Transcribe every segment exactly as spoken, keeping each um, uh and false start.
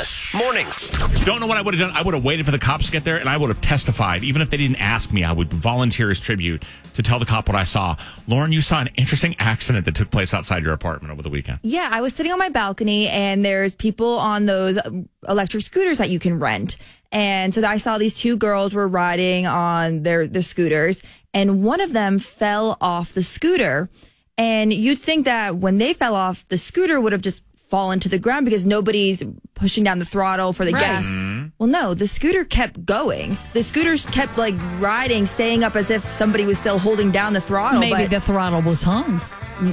Alice, mornings. Don't know what I would have done. I would have waited for the cops to get there, and I would have testified. Even if they didn't ask me, I would volunteer as tribute to tell the cop what I saw. Lauren, you saw an interesting accident that took place outside your apartment over the weekend. Yeah, I was sitting on my balcony, and there's people on those electric scooters that you can rent. And so I saw these two girls were riding on their, their scooters, and one of them fell off the scooter. And you'd think that when they fell off, the scooter would have just fallen to the ground because nobody's pushing down the throttle for the Right. gas. Mm-hmm. Well, no, the scooter kept going. The scooters kept like riding, staying up as if somebody was still holding down the throttle. Maybe but the throttle was hung.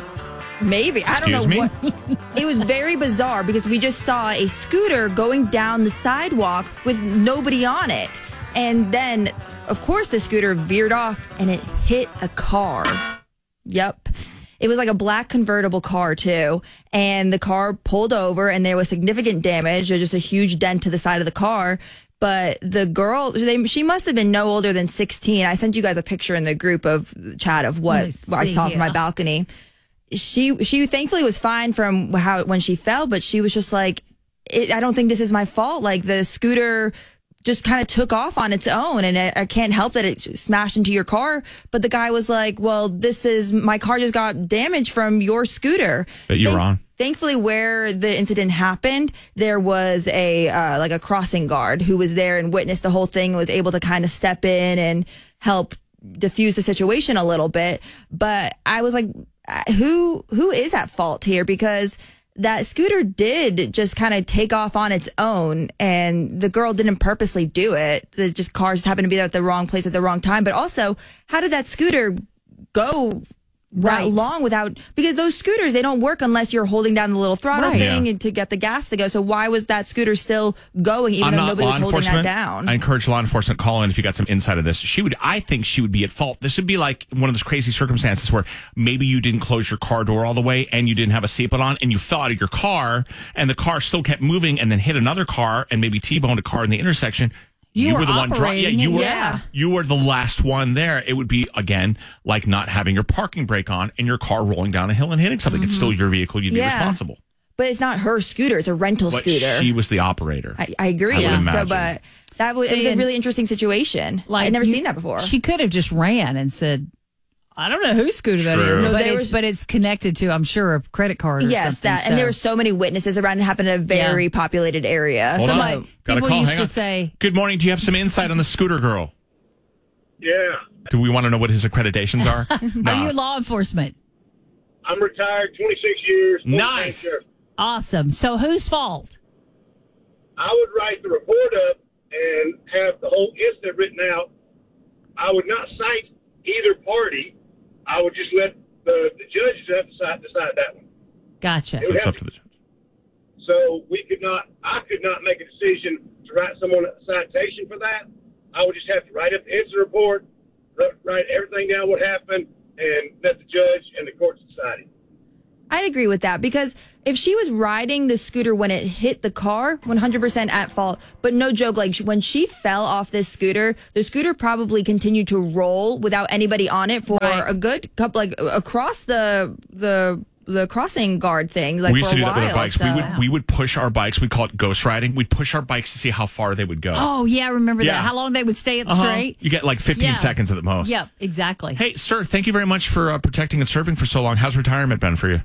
maybe. I don't Excuse know me? what. It was very bizarre because we just saw a scooter going down the sidewalk with nobody on it. And then, of course, the scooter veered off and it hit a car. Yep. It was like a black convertible car, too. And the car pulled over and there was significant damage, just a huge dent to the side of the car. But the girl, they, she must have been no older than sixteen. I sent you guys a picture in the group of chat of what, what I see saw from my here. balcony. She she thankfully was fine from how when she fell, but she was just like, it, I don't think this is my fault. Like the scooter just kind of took off on its own, and I, I can't help that it smashed into your car. But the guy was like, well, this is my car just got damaged from your scooter. That you were on. Thankfully, where the incident happened, there was a uh, like a crossing guard who was there and witnessed the whole thing and was able to kind of step in and help diffuse the situation a little bit. But I was like, who who is at fault here? Because that scooter did just kind of take off on its own, and the girl didn't purposely do it. The just cars just happened to be there at the wrong place at the wrong time. But also, how did that scooter go that Right. long without? Because those scooters, they don't work unless you're holding down the little throttle Right. thing Yeah. and to get the gas to go. So why was that scooter still going, even I'm though not nobody law was holding that enforcement. down? I encourage law enforcement call in if you got some insight of this. She would, I think, she would be at fault. This would be like one of those crazy circumstances where maybe you didn't close your car door all the way and you didn't have a seatbelt on and you fell out of your car and the car still kept moving and then hit another car and maybe T-boned a car in the intersection. You were were the one driving. Yeah, operating you it, were. yeah. You were the last one there. It would be again like not having your parking brake on and your car rolling down a hill and hitting something. It's still your vehicle. You'd be Yeah. responsible. But it's not her scooter; it's a rental But scooter. she was the operator. I, I agree. I would So, imagine. but that was, it See, was a and- really interesting situation. Like I'd never you- seen that before. She could have just ran and said, I don't know whose scooter that True. is, So but there it's was- but it's connected to, I'm sure, a credit card or Yes, something. that, and there were so many witnesses around. It happened in a very Yeah. populated area. Hold So, on. Like, Got a people call. used Hang to on. say, Good morning. Do you have some insight on the scooter girl? Yeah, Do we want to know what his accreditations are? No. are you law enforcement? I'm retired, twenty-six years. Nice. Sheriff. Awesome. So whose fault? I would write the report up and have the whole incident written out. I would not cite either party. I would just let the, the judges have to decide, decide that one. Gotcha. It's up to the judge. So we could not, I could not make a decision to write someone a citation for that. I would just have to write up the incident report, write, write everything down what happened, and let the judge and the courts decide it. I'd agree with that because if she was riding the scooter when it hit the car, one hundred percent at fault. But no joke, like when she fell off this scooter, the scooter probably continued to roll without anybody on it for Right. a good couple, like across the the the crossing guard thing, like we used for to a do that with while. our bikes. so- We would we would push our bikes. We'd call it ghost riding. We'd push our bikes to see how far they would go. Oh, yeah, I remember Yeah. that. How long they would stay up Uh-huh. straight? You get like fifteen Yeah. seconds at the most. Yep, exactly. Hey, sir, thank you very much for uh, protecting and serving for so long. How's retirement been for you?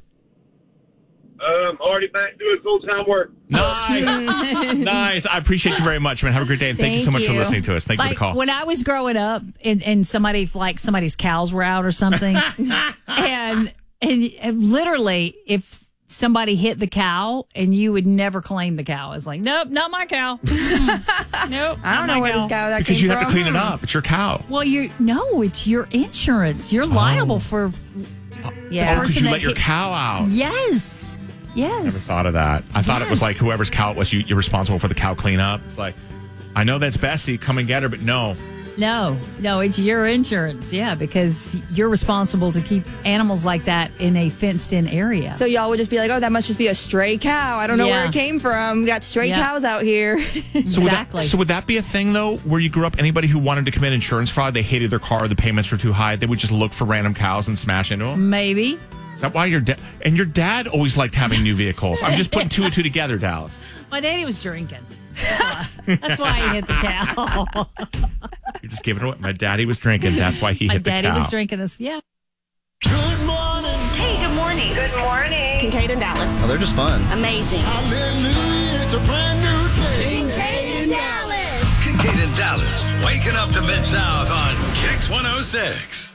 Um, already back doing full-time work. Nice. Nice. I appreciate you very much, man. Have a great day. And thank, you so Thank much for you. listening to us. Thank you for Like the call. when I was growing up and, and somebody, like somebody's cows were out or something, and, and and literally if somebody hit the cow and you would never claim the cow. It's like, nope, not my cow. nope. I don't not know my where cow. this guy that because came you have to from. clean it up. It's your cow. Well, you no, it's your insurance. You're liable for Yeah. Because person you that let your hit- cow out. yes, yes. Never thought of that. I thought it was Yes. like whoever's cow it was, you, you're responsible for the cow cleanup. It's like, I know that's Bessie. Come and get her, but no. No, no, it's your insurance. Yeah, because you're responsible to keep animals like that in a fenced-in area. So y'all would just be like, oh, that must just be a stray cow. I don't know where Yeah. it came from. We got stray Yeah. cows out here. So would, exactly. that, so would that be a thing, though, where you grew up, anybody who wanted to commit insurance fraud, they hated their car, the payments were too high, they would just look for random cows and smash into them? Maybe. Is that why your dad and your dad always liked having new vehicles? I'm just putting two and two together, Dallas. My daddy was drinking. That's why, that's why he hit the cow. You just gave it away. My daddy was drinking. That's why he My hit the cow. My daddy was drinking this. Yeah. Good morning. Hey, good morning. Good morning. Kincaid and Dallas. Oh, they're just fun. Amazing. Hallelujah. It's a brand new day. Kincaid and Dallas. Kincaid and Dallas. Waking up to Mid-South on Kicks one oh six.